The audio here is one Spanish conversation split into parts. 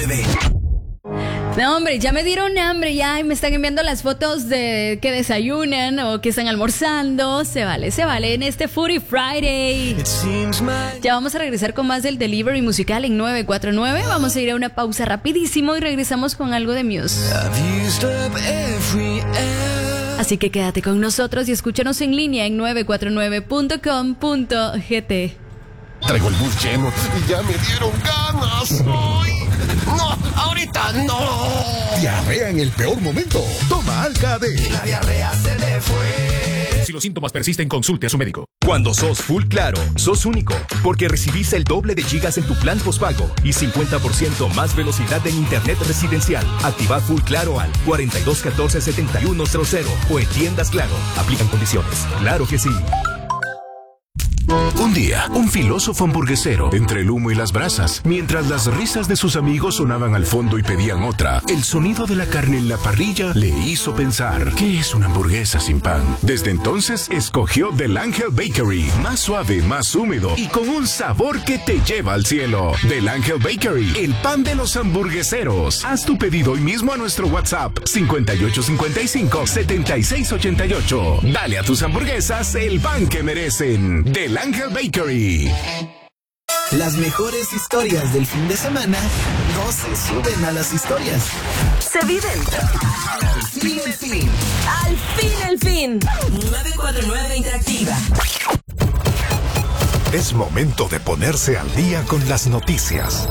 bebé. No, hombre, ya me dieron hambre, ya y me están enviando las fotos de que desayunan o que están almorzando. Se vale en este Foodie Friday. Ya vamos a regresar con más del delivery musical en 949. Vamos a ir a una pausa rapidísimo y regresamos con algo de Muse. Así que quédate con nosotros y escúchanos en línea en 949.com.gt. Traigo el bus lleno y ya me dieron ganas. ¡Ay! ¡No! ¡Ahorita no! Diarrea en el peor momento. Toma Alka-D. La diarrea se le fue. Si los síntomas persisten, consulte a su médico. Cuando sos Full Claro, sos único, porque recibís el doble de gigas en tu plan postpago y 50% más velocidad en internet residencial. Activa Full Claro al 4214-7100 o en tiendas Claro. Aplican condiciones. Claro que sí. Un día, un filósofo hamburguesero, entre el humo y las brasas, mientras las risas de sus amigos sonaban al fondo y pedían otra, el sonido de la carne en la parrilla le hizo pensar, ¿qué es una hamburguesa sin pan? Desde entonces, escogió Del Ángel Bakery, más suave, más húmedo y con un sabor que te lleva al cielo. Del Ángel Bakery, el pan de los hamburgueseros. Haz tu pedido hoy mismo a nuestro WhatsApp 5855-7688. Dale a tus hamburguesas el pan que merecen. Del Ángel Bakery. Las mejores historias del fin de semana no se suben a las historias. Se viven. Al fin, el fin. Al fin, el fin. 949 Interactiva. Es momento de ponerse al día con las noticias.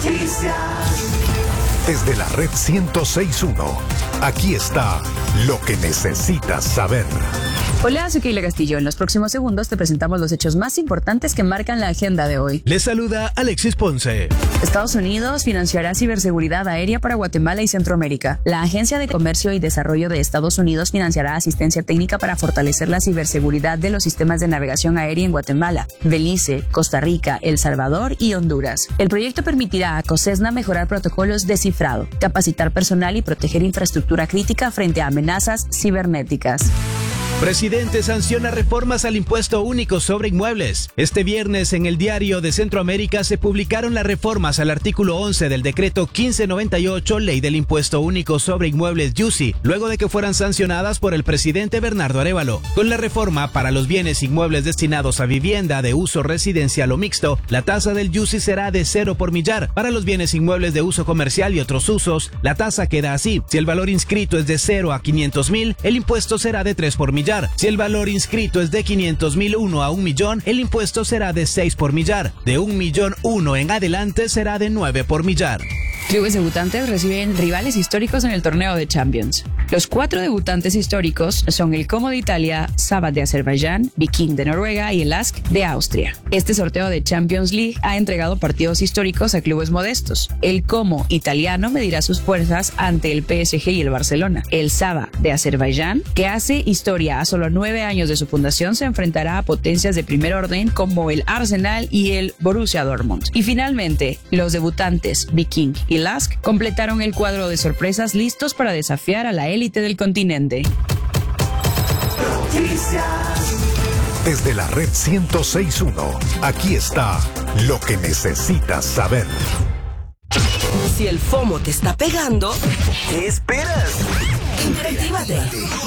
Desde la red 106.1, aquí está lo que necesitas saber. Hola, soy Keila Castillo. En los próximos segundos te presentamos los hechos más importantes que marcan la agenda de hoy. Les saluda Alexis Ponce. Estados Unidos financiará ciberseguridad aérea para Guatemala y Centroamérica. La Agencia de Comercio y Desarrollo de Estados Unidos financiará asistencia técnica para fortalecer la ciberseguridad de los sistemas de navegación aérea en Guatemala, Belice, Costa Rica, El Salvador y Honduras. El proyecto permitirá a COSESNA mejorar protocolos de cifrado, capacitar personal y proteger infraestructura crítica frente a amenazas cibernéticas. Presidente sanciona reformas al impuesto único sobre inmuebles. Este viernes en el Diario de Centroamérica se publicaron las reformas al artículo 11 del decreto 1598, Ley del Impuesto Único sobre Inmuebles YUSI, luego de que fueran sancionadas por el presidente Bernardo Arévalo. Con la reforma para los bienes inmuebles destinados a vivienda de uso residencial o mixto, la tasa del YUSI será de 0 por millar. Para los bienes inmuebles de uso comercial y otros usos, la tasa queda así. Si el valor inscrito es de 0 a 500,000, el impuesto será de 3 por millar. Si el valor inscrito es de 500,001 a 1,000,000, el impuesto será de 6 por millar. De 1,001,000 en adelante será de 9 por millar. Clubes debutantes reciben rivales históricos en el torneo de Champions. Los 4 debutantes históricos son el Como de Italia, Saba de Azerbaiyán, Viking de Noruega y el LASK de Austria. Este sorteo de Champions League ha entregado partidos históricos a clubes modestos. El Como italiano medirá sus fuerzas ante el PSG y el Barcelona. El Saba de Azerbaiyán, que hace historia a solo 9 años de su fundación, se enfrentará a potencias de primer orden como el Arsenal y el Borussia Dortmund. Y finalmente, los debutantes Viking y LASK completaron el cuadro de sorpresas listos para desafiar a la élite del continente. Desde la red 106.1, aquí está lo que necesitas saber. Si el FOMO te está pegando, ¿Qué esperas? interactívate.